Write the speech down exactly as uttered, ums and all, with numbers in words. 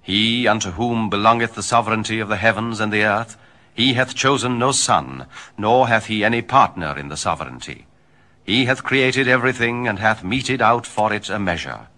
He unto whom belongeth the sovereignty of the heavens and the earth, he hath chosen no son, nor hath he any partner in the sovereignty. He hath created everything, and hath meted out for it a measure.